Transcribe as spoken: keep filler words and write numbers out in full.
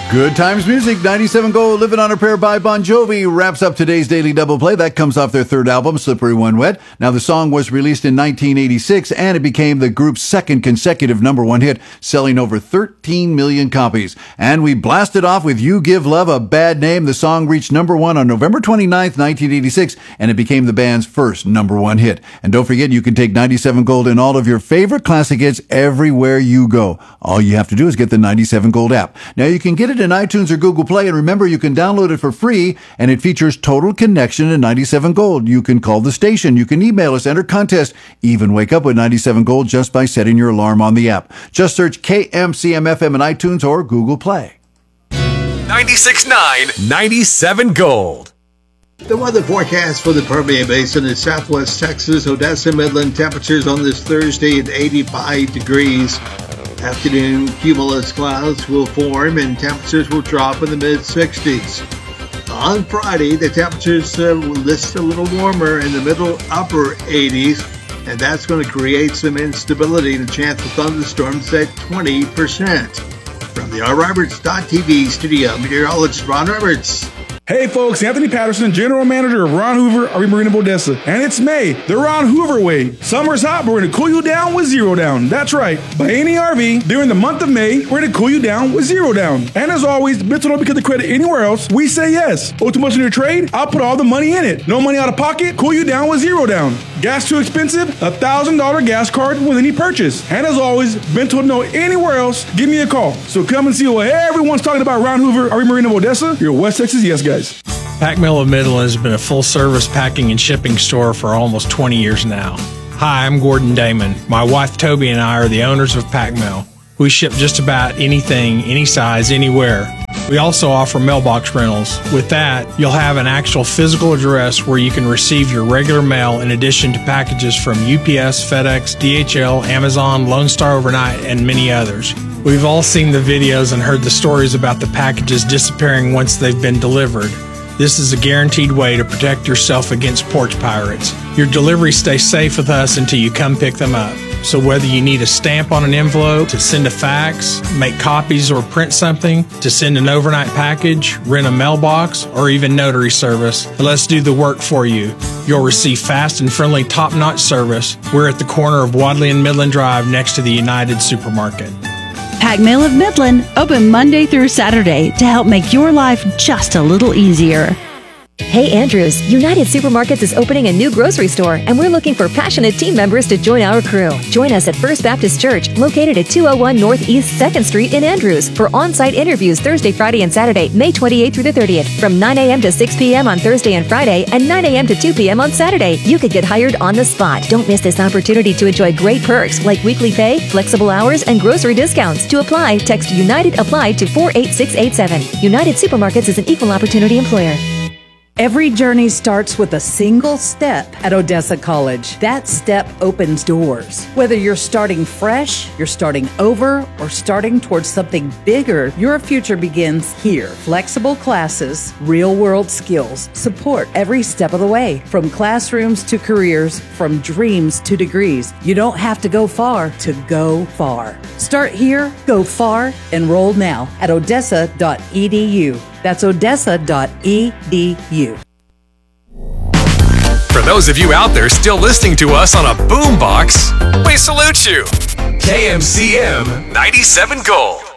Good Times Music, ninety-seven Gold, Living on a Prayer by Bon Jovi wraps up today's Daily Double Play. That comes off their third album, Slippery When Wet. Now, the song was released in nineteen eighty-six, and it became the group's second consecutive number one hit, selling over thirteen million copies. And we blasted off with You Give Love a Bad Name. The song reached number one on November twenty-ninth, nineteen eighty-six, and it became the band's first number one hit. And don't forget, you can take ninety-seven Gold and all of your favorite classic hits everywhere you go. All you have to do is get the ninety-seven Gold app. Now, you can get it in iTunes or Google Play, and remember, you can download it for free, and it features total connection to ninety-seven Gold. You can call the station, you can email us, enter contest, even wake up with ninety-seven Gold just by setting your alarm on the app. Just search K M C M F M in iTunes or Google Play. ninety-six point nine, ninety-seven Gold. The weather forecast for the Permian Basin in southwest Texas, Odessa, Midland. Temperatures on this Thursday at eighty-five degrees. Afternoon cumulus clouds will form and temperatures will drop in the mid-sixties. On Friday, the temperatures uh, will list a little warmer in the middle upper eighties, and that's going to create some instability and a chance of thunderstorms at twenty percent. From the R Roberts dot T V studio, meteorologist Ron Roberts. Hey folks, Anthony Patterson, General Manager of Ron Hoover R V Marine of Odessa. And it's May, the Ron Hoover way. Summer's hot, but we're going to cool you down with zero down. That's right. Buy any R V during the month of May, we're going to cool you down with zero down. And as always, Bits don't get the credit anywhere else. We say yes. Owe too much in your trade? I'll put all the money in it. No money out of pocket? Cool you down with zero down. Gas too expensive? A one thousand dollars gas card with any purchase. And as always, Bits don't know anywhere else, give me a call. So come and see what everyone's talking about Ron Hoover R V Marine of Odessa, your West Texas yes guys. Pack Mill of Midland has been a full-service packing and shipping store for almost twenty years now. Hi, I'm Gordon Damon. My wife Toby and I are the owners of Pack Mill. We ship just about anything, any size, anywhere. We also offer mailbox rentals. With that, you'll have an actual physical address where you can receive your regular mail in addition to packages from U P S, FedEx, D H L, Amazon, Lone Star Overnight, and many others. We've all seen the videos and heard the stories about the packages disappearing once they've been delivered. This is a guaranteed way to protect yourself against porch pirates. Your deliveries stay safe with us until you come pick them up. So whether you need a stamp on an envelope, to send a fax, make copies or print something, to send an overnight package, rent a mailbox, or even notary service, let's do the work for you. You'll receive fast and friendly top-notch service. We're at the corner of Wadley and Midland Drive next to the United Supermarket. Pack Mill of Midland, open Monday through Saturday to help make your life just a little easier. Hey Andrews, United Supermarkets is opening a new grocery store, and we're looking for passionate team members to join our crew. Join us at First Baptist Church, located at two oh one Northeast second Street in Andrews, for on-site interviews Thursday, Friday, and Saturday, May twenty-eighth through the thirtieth, from nine a.m. to six p.m. on Thursday and Friday, and nine a.m. to two p.m. on Saturday. You could get hired on the spot. Don't miss this opportunity to enjoy great perks like weekly pay, flexible hours, and grocery discounts. To apply, text United Apply to four eight six eight seven. United Supermarkets is an equal opportunity employer. Every journey starts with a single step at Odessa College. That step opens doors. Whether you're starting fresh, you're starting over, or starting towards something bigger, your future begins here. Flexible classes, real-world skills, support every step of the way. From classrooms to careers, from dreams to degrees. You don't have to go far to go far. Start here, go far, enroll now at odessa dot e d u. That's odessa dot e d u. For those of you out there still listening to us on a boombox, we salute you. K M C M ninety-seven Gold.